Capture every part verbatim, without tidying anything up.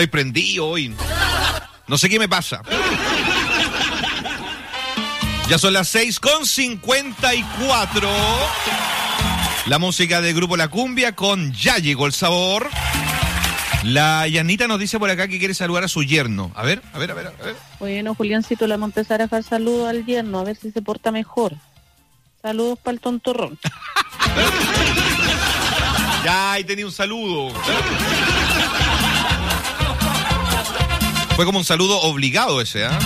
Estoy prendido hoy. No sé qué me pasa. Ya son las seis con cincuenta y cuatro. La música del grupo La Cumbia con Ya Llegó el Sabor. La Yanita nos dice por acá que quiere saludar a su yerno. A ver, a ver, a ver, a ver. Bueno, Juliancito, le vamos a empezar a dejar saludos al yerno, a ver si se porta mejor. Saludos para el tontorrón. Ya, ahí tenía un saludo. Fue como un saludo obligado ese, ¿ah?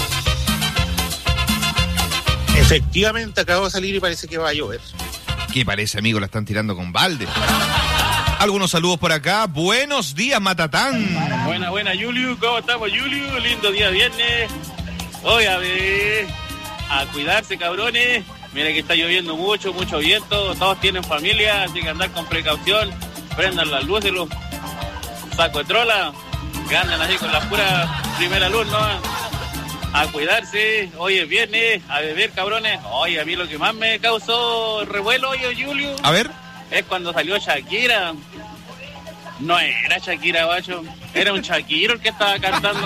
¿eh? Efectivamente, acabo de salir y parece que va a llover. ¿Qué parece, amigo? La están tirando con balde. Algunos saludos por acá. Buenos días, Matatán. Buena, buena, Julio. ¿Cómo estamos, Julio? Lindo día viernes. Oye, a ver, a cuidarse, cabrones. Mira que está lloviendo mucho, mucho viento. Todos tienen familia, así que andar con precaución. Prendan las luces, los sacos de trola. Que andan así con la pura primera luz, ¿no? A cuidarse. Hoy es viernes, a beber, cabrones. Oye, a mí lo que más me causó revuelo, oye, Julio. A ver. Es cuando salió Shakira. No era Shakira, bacho. Era un Shakiro el que estaba cantando.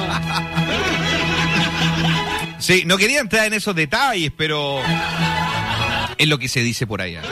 Sí, no quería entrar en esos detalles, pero es lo que se dice por allá.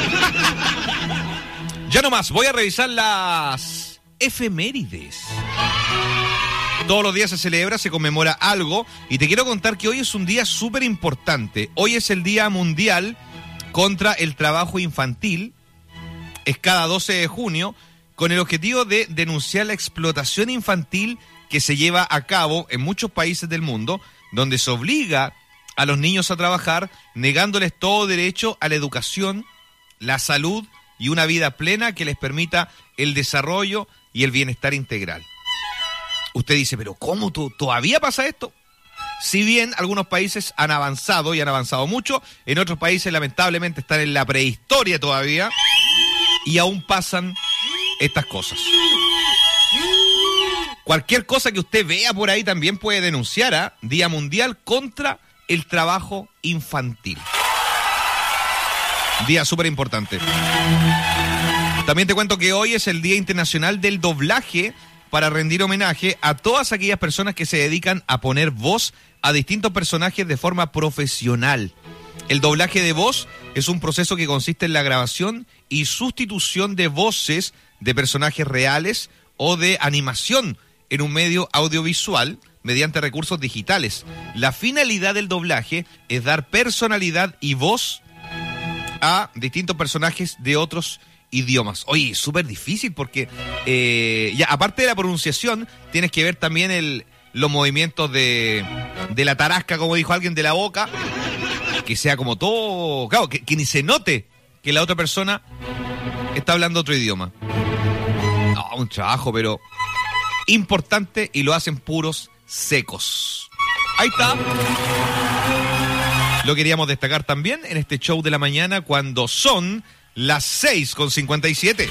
Ya nomás, voy a revisar las efemérides. Todos los días se celebra, se conmemora algo. Y te quiero contar que hoy es un día súper importante. Hoy es el Día Mundial contra el Trabajo Infantil. Es cada doce de junio, con el objetivo de denunciar la explotación infantil que se lleva a cabo en muchos países del mundo, donde se obliga a los niños a trabajar, negándoles todo derecho a la educación, la salud y una vida plena que les permita el desarrollo y el bienestar integral. Usted dice, ¿pero cómo tú, todavía pasa esto? Si bien algunos países han avanzado y han avanzado mucho, en otros países lamentablemente están en la prehistoria todavía. Y aún pasan estas cosas. Cualquier cosa que usted vea por ahí también puede denunciar a Día Mundial contra el Trabajo Infantil. Día súper importante. También te cuento que hoy es el Día Internacional del Doblaje, para rendir homenaje a todas aquellas personas que se dedican a poner voz a distintos personajes de forma profesional. El doblaje de voz es un proceso que consiste en la grabación y sustitución de voces de personajes reales o de animación en un medio audiovisual mediante recursos digitales. La finalidad del doblaje es dar personalidad y voz a distintos personajes de otros idiomas. Oye, súper difícil porque eh, ya aparte de la pronunciación tienes que ver también el, los movimientos de, de la tarasca, como dijo alguien, de la boca. Que sea como todo... Claro, que, que ni se note que la otra persona está hablando otro idioma. No, un trabajo, pero importante, y lo hacen puros secos. Ahí está. Lo queríamos destacar también en este show de la mañana cuando son las seis con cincuenta y siete.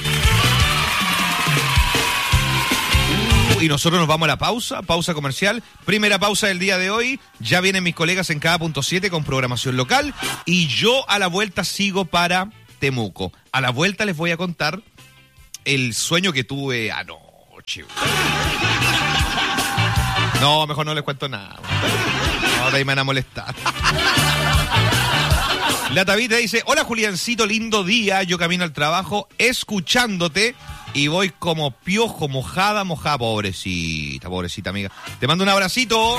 Y nosotros nos vamos a la pausa, pausa comercial, primera pausa del día de hoy. Ya vienen mis colegas en cada punto siete con programación local y yo a la vuelta sigo para Temuco. A la vuelta les voy a contar el sueño que tuve anoche. No, mejor no les cuento nada. No, de ahí me van a molestar. La Tabita dice, hola Juliancito, lindo día, yo camino al trabajo escuchándote. Y voy como piojo, mojada, mojada. Pobrecita, pobrecita amiga. Te mando un abracito.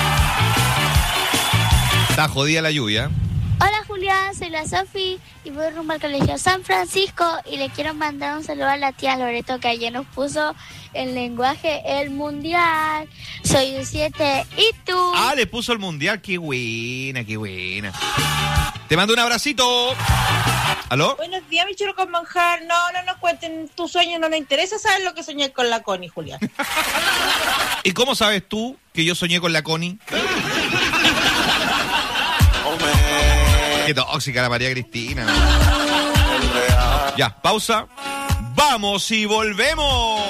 Está jodida la lluvia. Hola Julián, soy la Sofi y voy rumbo al colegio San Francisco y le quiero mandar un saludo a la tía Loreto que ayer nos puso el lenguaje el mundial. Soy de siete y tú. Ah, le puso el mundial, qué buena, qué buena. Te mando un abracito. ¿Aló? Buenos días, mi chulo con manjar. No, no nos cuenten tu sueño, no nos interesa saber lo que soñé con la Connie, Julián. ¿Y cómo sabes tú que yo soñé con la Connie? Qué tóxica la María Cristina. Ya, pausa. Vamos y volvemos.